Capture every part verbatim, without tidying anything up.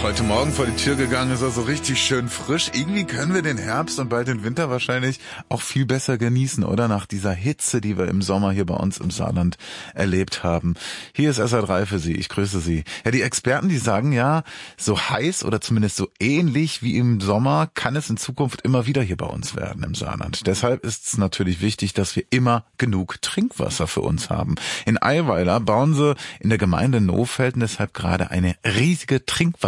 Heute Morgen vor die Tür gegangen, ist er so richtig schön frisch. Irgendwie können wir den Herbst und bald den Winter wahrscheinlich auch viel besser genießen, oder? Nach dieser Hitze, die wir im Sommer hier bei uns im Saarland erlebt haben. Hier ist S R drei für Sie. Ich grüße Sie. Ja, die Experten, die sagen ja, so heiß oder zumindest so ähnlich wie im Sommer kann es in Zukunft immer wieder hier bei uns werden im Saarland. Deshalb ist es natürlich wichtig, dass wir immer genug Trinkwasser für uns haben. In Eiweiler bauen sie in der Gemeinde Nohfelden deshalb gerade eine riesige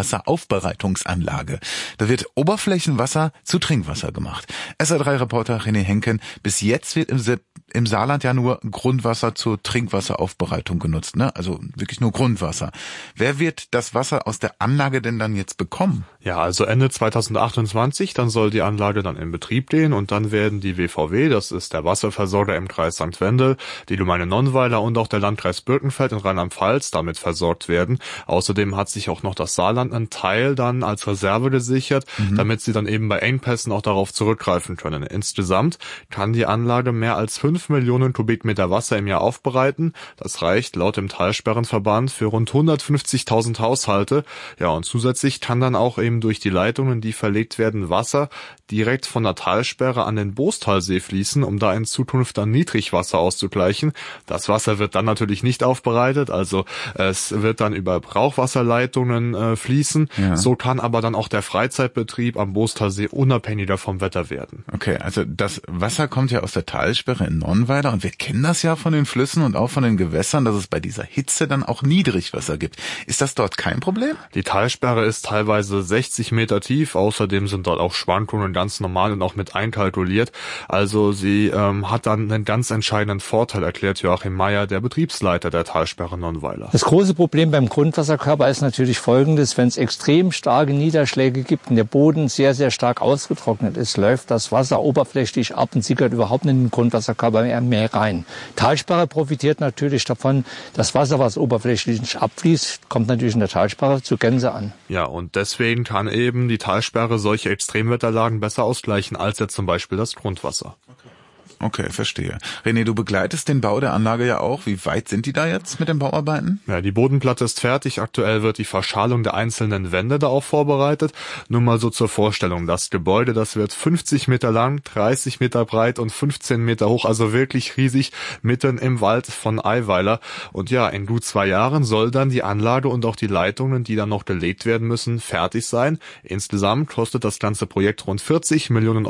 Trinkwasseraufbereitungsanlage. Da wird Oberflächenwasser zu Trinkwasser gemacht. S R drei Reporter René Henken, bis jetzt wird im, Sa- im Saarland ja nur Grundwasser zur Trinkwasseraufbereitung genutzt, ne? Also wirklich nur Grundwasser. Wer wird das Wasser aus der Anlage denn dann jetzt bekommen? Ja, also Ende zweitausendachtundzwanzig, dann soll die Anlage dann in Betrieb gehen und dann werden die W V W, das ist der Wasserversorger im Kreis Sankt Wendel, die Gemeinde Nonnweiler und auch der Landkreis Birkenfeld in Rheinland-Pfalz damit versorgt werden. Außerdem hat sich auch noch das Saarland einen Teil dann als Reserve gesichert, mhm. damit sie dann eben bei Engpässen auch darauf zurückgreifen können. Insgesamt kann die Anlage mehr als fünf Millionen Kubikmeter Wasser im Jahr aufbereiten. Das reicht laut dem Talsperrenverband für rund hundertfünfzigtausend Haushalte. Ja, und zusätzlich kann dann auch eben durch die Leitungen, die verlegt werden, Wasser direkt von der Talsperre an den Boostalsee fließen, um da in Zukunft dann Niedrigwasser auszugleichen. Das Wasser wird dann natürlich nicht aufbereitet, also es wird dann über Brauchwasserleitungen äh, fließen. Ja. So kann aber dann auch der Freizeitbetrieb am Boostalsee unabhängiger vom Wetter werden. Okay, also das Wasser kommt ja aus der Talsperre in Nonnweiler und wir kennen das ja von den Flüssen und auch von den Gewässern, dass es bei dieser Hitze dann auch Niedrigwasser gibt. Ist das dort kein Problem? Die Talsperre ist teilweise sechzig Meter tief, außerdem sind dort auch Schwankungen ganz normal und auch mit einkalkuliert. Also sie ähm, hat dann einen ganz entscheidenden Vorteil, erklärt Joachim Meyer, der Betriebsleiter der Talsperre Nonnweiler. Das große Problem beim Grundwasserkörper ist natürlich folgendes: Wenn es extrem starke Niederschläge gibt und der Boden sehr, sehr stark ausgetrocknet ist, läuft das Wasser oberflächlich ab und sickert überhaupt nicht in den Grundwasserkörper mehr, mehr rein. Talsperre profitiert natürlich davon. Das Wasser, was oberflächlich abfließt, kommt natürlich in der Talsperre zur Gänze an. Ja, und deswegen kann eben die Talsperre solche Extremwetterlagen besser ausgleichen als jetzt zum Beispiel das Grundwasser. Okay. Okay, verstehe. René, du begleitest den Bau der Anlage ja auch. Wie weit sind die da jetzt mit den Bauarbeiten? Ja, die Bodenplatte ist fertig. Aktuell wird die Verschalung der einzelnen Wände da auch vorbereitet. Nur mal so zur Vorstellung. Das Gebäude, das wird fünfzig Meter lang, dreißig Meter breit und fünfzehn Meter hoch. Also wirklich riesig, mitten im Wald von Eiweiler. Und ja, in gut zwei Jahren soll dann die Anlage und auch die Leitungen, die dann noch gelegt werden müssen, fertig sein. Insgesamt kostet das ganze Projekt rund vierzig Millionen